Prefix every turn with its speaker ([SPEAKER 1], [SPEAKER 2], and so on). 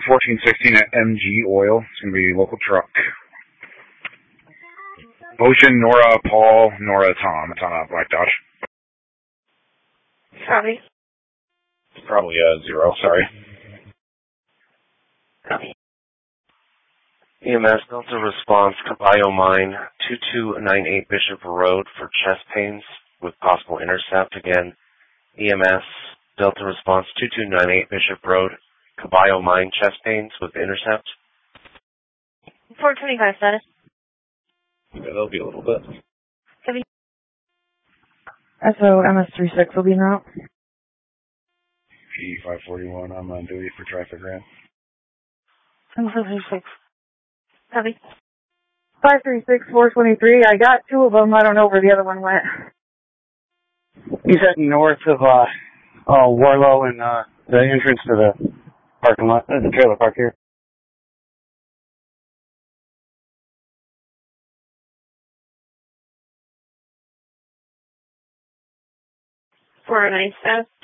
[SPEAKER 1] 1416 at MG Oil. It's going to be a local truck. Ocean, Nora, Paul, Nora, Tom. It's on a black Dodge.
[SPEAKER 2] Copy.
[SPEAKER 1] Probably 0, sorry.
[SPEAKER 2] Copy.
[SPEAKER 3] EMS Delta Response, Caballo Mine, 2298 Bishop Road for chest pains with possible intercept. Again, EMS Delta Response, 2298 Bishop Road, Caballo Mine, chest pains with intercept.
[SPEAKER 2] 425 status.
[SPEAKER 1] Yeah, that'll be a little bit.
[SPEAKER 2] Copy.
[SPEAKER 4] SO MS36 will be en route.
[SPEAKER 1] P541, I'm on duty for traffic ramp.
[SPEAKER 4] MS36.
[SPEAKER 2] Copy.
[SPEAKER 4] 536, 423. I got 2 of them. I don't know where the other one went.
[SPEAKER 5] He's heading north of Warlow and the entrance to the parking lot, the trailer park here.
[SPEAKER 2] For a nice status.